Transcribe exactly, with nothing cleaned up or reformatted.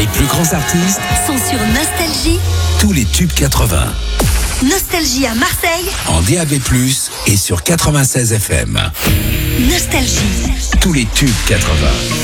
Les plus grands artistes sont sur Nostalgie. Tous les tubes quatre-vingts. Nostalgie à Marseille. En D A B plus, et sur quatre-vingt-seize F M. Nostalgie. Tous les tubes quatre-vingts.